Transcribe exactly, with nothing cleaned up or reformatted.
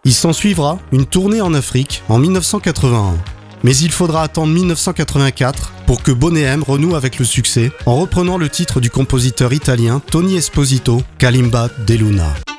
Il s'ensuivra une tournée en Afrique en dix-neuf cent quatre-vingt-un. Mais il faudra attendre dix-neuf cent quatre-vingt-quatre pour que Boney M renoue avec le succès en reprenant le titre du compositeur italien Tony Esposito, Kalimba de Luna.